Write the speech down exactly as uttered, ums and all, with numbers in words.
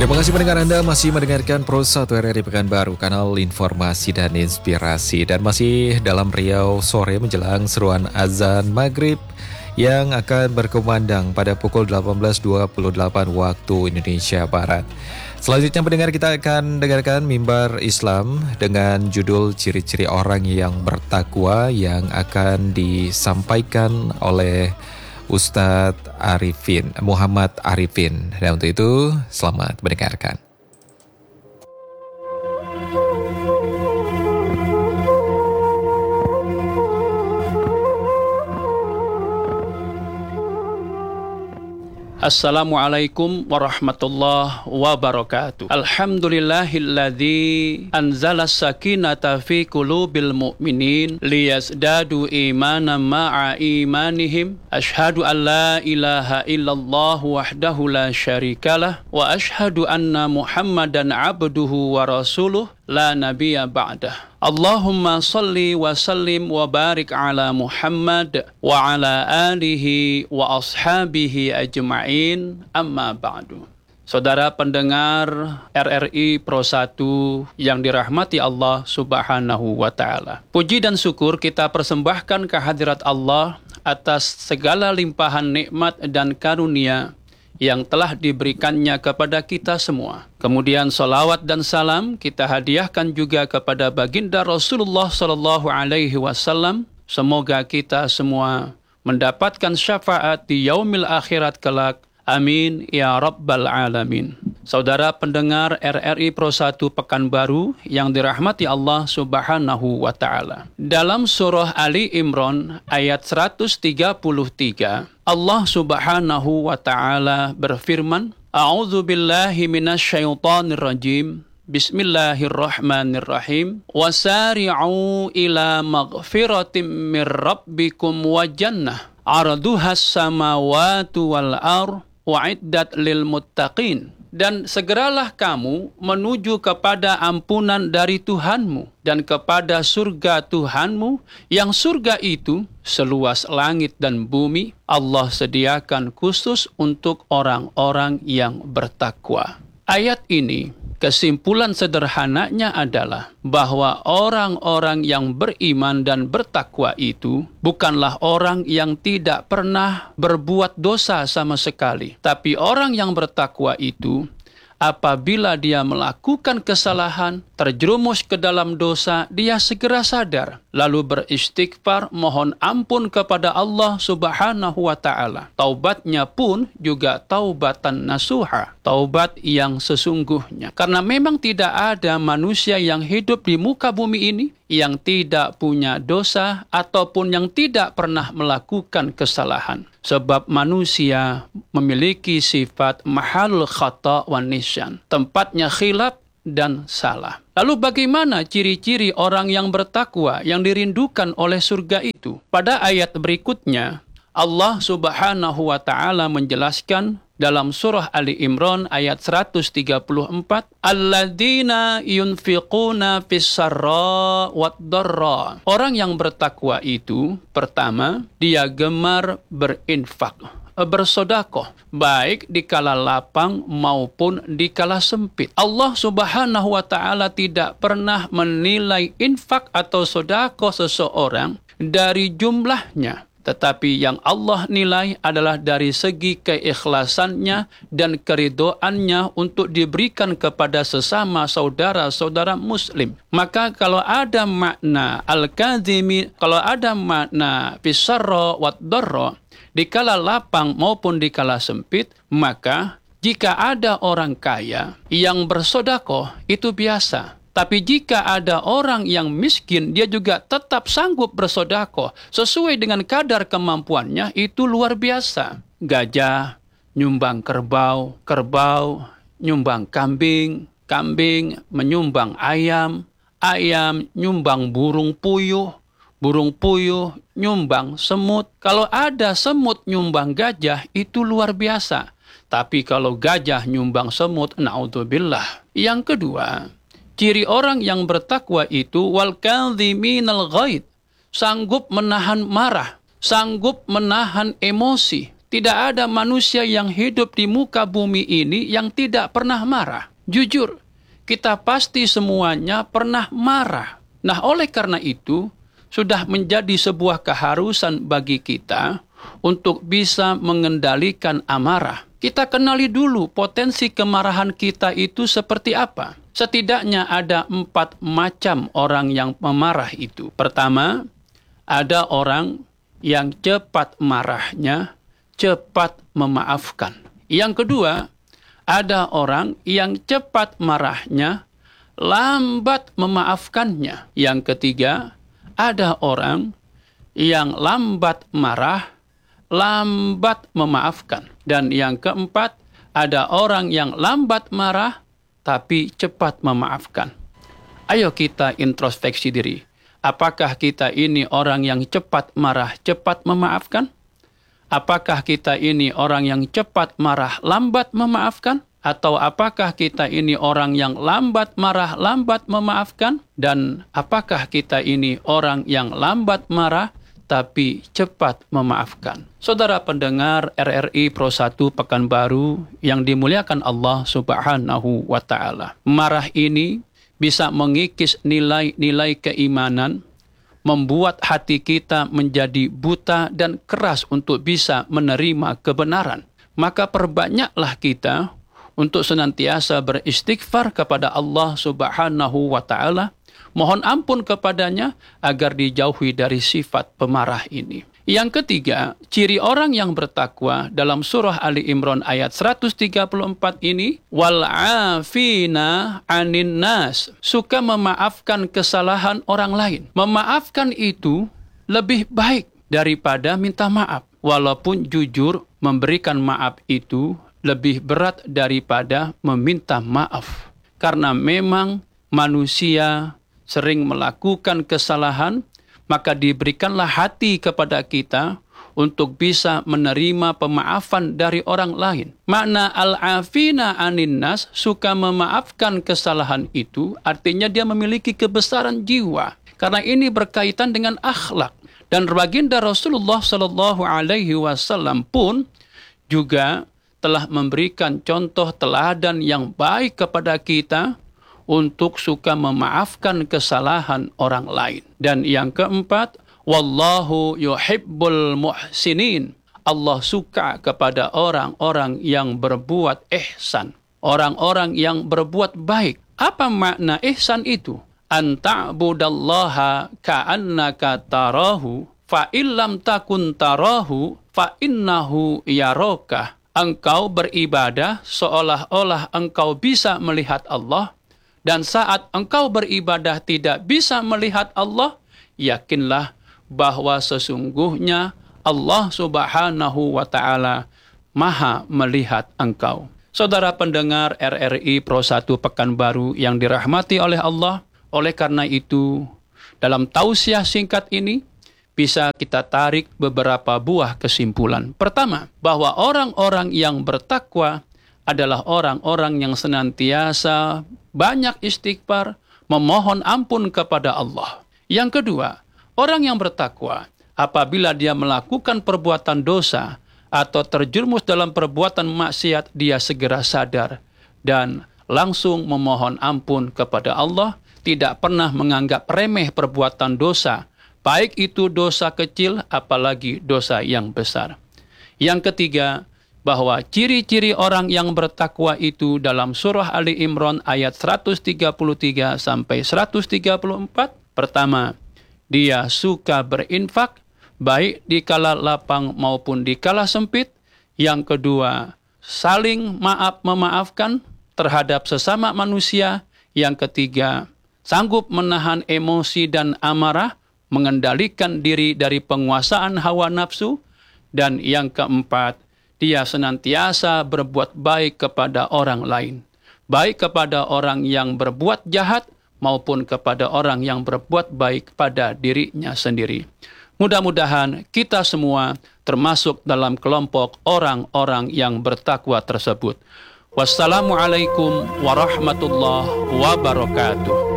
Terima kasih pendengar Anda masih mendengarkan Pro satu R R I Pekanbaru, kanal informasi dan inspirasi. Dan masih dalam Riau sore menjelang seruan azan maghrib yang akan berkumandang pada pukul delapan belas dua puluh delapan waktu Indonesia Barat. Selanjutnya pendengar, kita akan dengarkan Mimbar Islam dengan judul Ciri-ciri Orang yang Bertakwa yang akan disampaikan oleh Ustadz Arifin, Muhammad Arifin. Dan untuk itu, selamat mendengarkan. Assalamualaikum warahmatullahi wabarakatuh. Alhamdulillahilladzi anzala sakinata fi qulubil mu'minin liyazdadu imanan ma'a imanihim. Ashhadu an la ilaha illallah wahdahu la syarikalah wa ashhadu anna Muhammadan abduhu wa rasuluh la nabiyya ba'dah. Allahumma salli wa sallim wa barik ala Muhammad wa ala alihi wa ashabihi ajma'in, amma ba'du. Saudara pendengar R R I Pro satu yang dirahmati Allah Subhanahu wa Ta'ala, puji dan syukur kita persembahkan kehadirat Allah atas segala limpahan nikmat dan karunia yang telah diberikannya kepada kita semua. Kemudian salawat dan salam kita hadiahkan juga kepada baginda Rasulullah Sallallahu Alaihi Wasallam. Semoga kita semua mendapatkan syafaat di yaumil akhirat kelak. Amin ya rabbal alamin. Saudara pendengar R R I Pro satu Pekanbaru yang dirahmati Allah Subhanahu wa Ta'ala, dalam surah Ali Imran ayat seratus tiga puluh tiga, Allah Subhanahu wa Ta'ala berfirman, A'udzu billahi minasyaitonir rajim. Bismillahirrahmanirrahim. Wasari'u ila maghfiratim mir rabbikum wa jannah 'arduhas samawati wal ardh wa'iddat lil muttaqin. Dan segeralah kamu menuju kepada ampunan dari Tuhanmu dan kepada surga Tuhanmu, yang surga itu seluas langit dan bumi. Allah sediakan khusus untuk orang-orang yang bertakwa. Ayat ini, kesimpulan sederhananya adalah bahwa orang-orang yang beriman dan bertakwa itu bukanlah orang yang tidak pernah berbuat dosa sama sekali. Tapi orang yang bertakwa itu, apabila dia melakukan kesalahan, terjerumus ke dalam dosa, dia segera sadar, lalu beristighfar, mohon ampun kepada Allah Subhanahu wa Ta'ala. Taubatnya pun juga taubatan nasuha, taubat yang sesungguhnya. Karena memang tidak ada manusia yang hidup di muka bumi ini yang tidak punya dosa ataupun yang tidak pernah melakukan kesalahan. Sebab manusia memiliki sifat mahalul khata' wan nisyan, tempatnya khilaf dan salah. Lalu bagaimana ciri-ciri orang yang bertakwa yang dirindukan oleh surga itu? Pada ayat berikutnya, Allah Subhanahu wa Ta'ala menjelaskan dalam surah Ali Imran ayat seratus tiga puluh empat, alladzina yunfiquna fis-sarra wad-dharra. Orang yang bertakwa itu, pertama, dia gemar berinfak, bersodakoh, baik di kala lapang maupun di kala sempit. Allah Subhanahu wa Ta'ala tidak pernah menilai infak atau sodakoh seseorang dari jumlahnya, tetapi yang Allah nilai adalah dari segi keikhlasannya dan keridhoannya untuk diberikan kepada sesama saudara-saudara muslim. Maka kalau ada makna al-kadhimi, kalau ada makna fisarra wad darra, di kala lapang maupun di kala sempit, maka jika ada orang kaya yang bersodakoh, itu biasa. Tapi jika ada orang yang miskin, dia juga tetap sanggup bersodakoh sesuai dengan kadar kemampuannya, itu luar biasa. Gajah nyumbang kerbau, kerbau nyumbang kambing, kambing menyumbang ayam, ayam nyumbang burung puyuh, burung puyuh nyumbang semut. Kalau ada semut nyumbang gajah, itu luar biasa. Tapi kalau gajah nyumbang semut, naudzubillah. Yang kedua, ciri orang yang bertakwa itu wal kadhiminal ghaid, sanggup menahan marah, sanggup menahan emosi, Tidak ada manusia yang hidup di muka bumi ini yang tidak pernah marah. Jujur, kita pasti semuanya pernah marah. Nah, oleh karena itu, sudah menjadi sebuah keharusan bagi kita untuk bisa mengendalikan amarah. Kita kenali dulu potensi kemarahan kita itu seperti apa. Setidaknya ada empat macam orang yang pemarah itu. Pertama, ada orang yang cepat marahnya, cepat memaafkan. Yang kedua, ada orang yang cepat marahnya, lambat memaafkannya. Yang ketiga, ada orang yang lambat marah, lambat memaafkan. Dan yang keempat, ada orang yang lambat marah, tapi cepat memaafkan. Ayo kita introspeksi diri. Apakah kita ini orang yang cepat marah, cepat memaafkan? Apakah kita ini orang yang cepat marah, lambat memaafkan? Atau apakah kita ini orang yang lambat marah, lambat memaafkan? Dan apakah kita ini orang yang lambat marah, tapi cepat memaafkan? Saudara pendengar R R I Pro satu Pekanbaru yang dimuliakan Allah Subhanahu wa Ta'ala. Marah ini bisa mengikis nilai-nilai keimanan, membuat hati kita menjadi buta dan keras untuk bisa menerima kebenaran. Maka perbanyaklah kita untuk senantiasa beristighfar kepada Allah Subhanahu wa Ta'ala, mohon ampun kepadanya agar dijauhi dari sifat pemarah ini. Yang ketiga, ciri orang yang bertakwa dalam surah Ali Imran ayat seratus tiga puluh empat ini, wal'afina anin nas, suka memaafkan kesalahan orang lain. Memaafkan itu lebih baik daripada minta maaf. Walaupun jujur, memberikan maaf itu lebih berat daripada meminta maaf. Karena memang manusia sering melakukan kesalahan, maka diberikanlah hati kepada kita untuk bisa menerima pemaafan dari orang lain. Makna al-afina anin nas, suka memaafkan kesalahan itu, artinya dia memiliki kebesaran jiwa. Karena ini berkaitan dengan akhlak. Dan baginda Rasulullah Shallallahu Alaihi Wasallam pun juga telah memberikan contoh teladan yang baik kepada kita untuk suka memaafkan kesalahan orang lain. Dan yang keempat, wallahu yuhibbul muhsinin. Allah suka kepada orang-orang yang berbuat ihsan, orang-orang yang berbuat baik. Apa makna ihsan itu? An ta'budallaha ka'annaka tarahu, fa illam takun tarahu, fa innahu yaraka. Engkau beribadah seolah-olah engkau bisa melihat Allah, dan saat engkau beribadah tidak bisa melihat Allah, yakinlah bahwa sesungguhnya Allah Subhanahu wa Ta'ala Maha melihat engkau. Saudara pendengar R R I Pro satu Pekanbaru yang dirahmati oleh Allah, oleh karena itu, dalam tausiah singkat ini, bisa kita tarik beberapa buah kesimpulan. Pertama, bahwa orang-orang yang bertakwa adalah orang-orang yang senantiasa banyak istighfar, memohon ampun kepada Allah. Yang kedua, orang yang bertakwa, apabila dia melakukan perbuatan dosa atau terjerumus dalam perbuatan maksiat, dia segera sadar dan langsung memohon ampun kepada Allah, tidak pernah menganggap remeh perbuatan dosa, baik itu dosa kecil apalagi dosa yang besar. Yang ketiga, bahwa ciri-ciri orang yang bertakwa itu dalam surah Ali Imran ayat seratus tiga puluh tiga sampai seratus tiga puluh empat. Pertama, dia suka berinfak baik di kala lapang maupun di kala sempit. Yang kedua, saling maaf memaafkan terhadap sesama manusia. Yang ketiga, sanggup menahan emosi dan amarah, mengendalikan diri dari penguasaan hawa nafsu. Dan yang keempat, dia senantiasa berbuat baik kepada orang lain, baik kepada orang yang berbuat jahat maupun kepada orang yang berbuat baik pada dirinya sendiri. Mudah-mudahan kita semua termasuk dalam kelompok orang-orang yang bertakwa tersebut. Wassalamualaikum warahmatullahi wabarakatuh.